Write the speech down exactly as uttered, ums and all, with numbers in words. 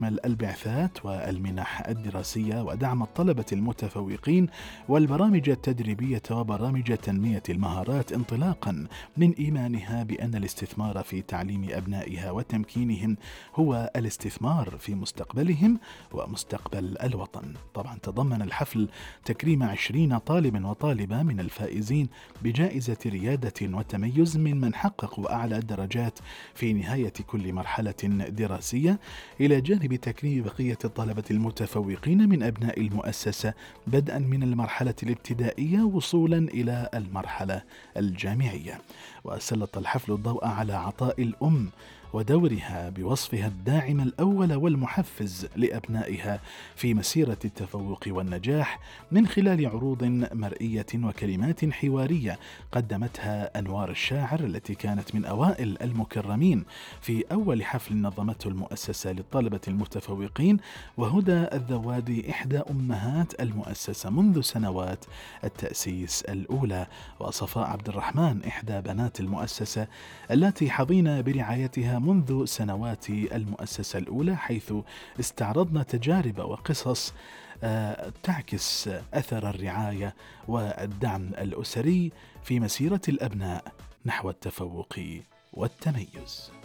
البعثات والمنح الدراسية ودعم الطلبة المتفوقين والبرامج التدريبية وبرامج تنمية المهارات، انطلاقا من إيمانها بأن الاستثمار في تعليم أبنائها وتمكينهم هو الاستثمار في مستقبلهم ومستقبل الوطن. طبعا تضمن الحفل تكريم عشرين طالب وطالبة من الفائزين بجائزة ريادة وتميز ممن حققوا أعلى الدرجات في نهاية كل مرحلة دراسية، إلى جانب تكريم بقية الطلبة المتفوقين من أبناء المؤسسة بدءا من المرحلة الابتدائية وصولا إلى المرحلة الجامعية. وسلط الحفل الضوء على عطاء الأم ودورها بوصفها الداعم الأول والمحفز لأبنائها في مسيرة التفوق والنجاح، من خلال عروض مرئية وكلمات حوارية قدمتها أنوار الشاعر التي كانت من أوائل المكرمين في أول حفل نظمته المؤسسة للطلبة المتفوقين، وهدى الذوادي إحدى أمهات المؤسسة منذ سنوات التأسيس الأولى، وصفاء عبد الرحمن إحدى بنات المؤسسة التي حظينا برعايتها منذ سنوات المؤسسة الأولى، حيث استعرضنا تجارب وقصص تعكس أثر الرعاية والدعم الأسري في مسيرة الأبناء نحو التفوق والتميز.